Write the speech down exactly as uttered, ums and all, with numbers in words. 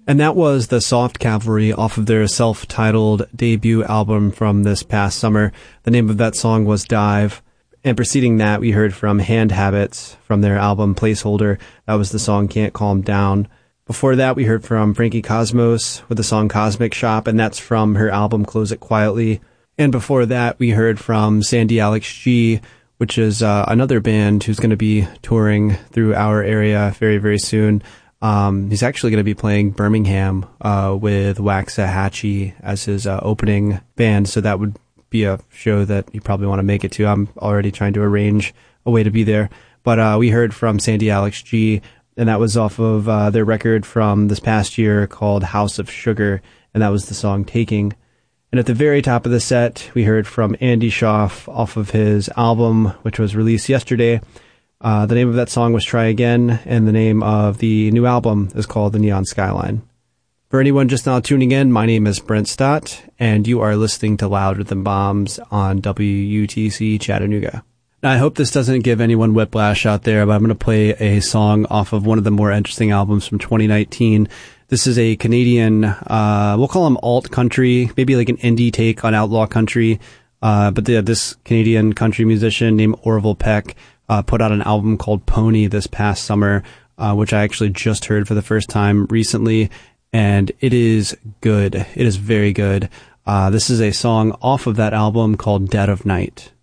And that was the Soft Cavalry off of their self-titled debut album from this past summer. The name of that song was Dive. And preceding that, we heard from Hand Habits from their album Placeholder. That was the song Can't Calm Down. Before that, we heard from Frankie Cosmos with the song Cosmic Shop, and that's from her album Close It Quietly. And before that, we heard from Sandy Alex G, which is uh, another band who's going to be touring through our area very, very soon. Um, he's actually going to be playing Birmingham uh, with Waxahachie as his uh, opening band, so that would be a show that you probably want to make it to. I'm already trying to arrange a way to be there. But uh, we heard from Sandy Alex G, and that was off of uh, their record from this past year called House of Sugar, and that was the song Taking. And at the very top of the set, we heard from Andy Schaaf off of his album, which was released yesterday. Uh, the name of that song was Try Again, and the name of the new album is called The Neon Skyline. For anyone just now tuning in, my name is Brent Stott, and you are listening to Louder Than Bombs on W U T C Chattanooga. Now, I hope this doesn't give anyone whiplash out there, but I'm going to play a song off of one of the more interesting albums from twenty nineteen. This is a Canadian, uh, we'll call him alt country, maybe like an indie take on outlaw country. Uh, but the, this Canadian country musician named Orville Peck Uh, put out an album called Pony this past summer, uh, which I actually just heard for the first time recently, and it is good. It is very good. Uh, this is a song off of that album called Dead of Night.